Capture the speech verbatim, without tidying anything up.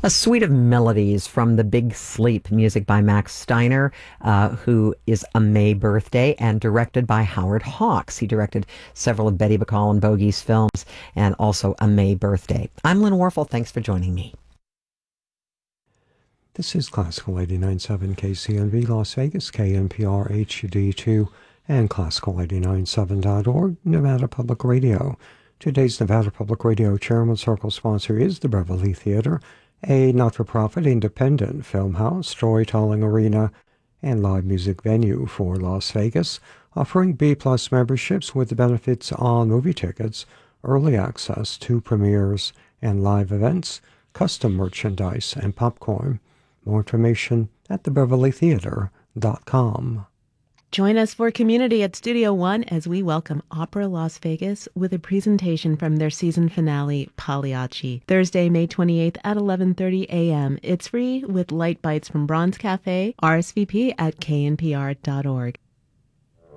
A suite of melodies from The Big Sleep, music by Max Steiner, uh, who is A May Birthday, and directed by Howard Hawks. He directed several of Betty Bacall and Bogey's films, and also A May Birthday. I'm Lynn Warfel. Thanks for joining me. This is Classical eighty-nine point seven K C N V Las Vegas, K N P R H D two, and Classical eighty-nine point seven dot org, Nevada Public Radio. Today's Nevada Public Radio Chairman Circle sponsor is the Beverly Theater, a not-for-profit independent film house, storytelling arena, and live music venue for Las Vegas, offering B-plus memberships with the benefits on movie tickets, early access to premieres and live events, custom merchandise, and popcorn. More information at the beverly theater dot com. Join us for Community at Studio One as we welcome Opera Las Vegas with a presentation from their season finale, Pagliacci, Thursday, May twenty-eighth at eleven thirty a.m. It's free with light bites from Bronze Cafe. R S V P at K N P R dot org.